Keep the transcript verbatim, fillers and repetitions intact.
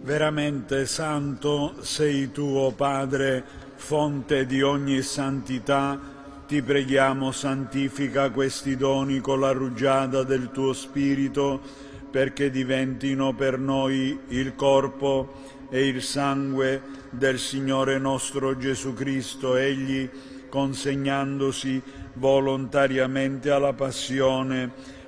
Veramente santo sei tu, o Padre, fonte di ogni santità. Ti preghiamo, santifica questi doni con la rugiada del tuo Spirito, perché diventino per noi il corpo e il sangue del Signore nostro Gesù Cristo. Egli, consegnandosi volontariamente alla passione,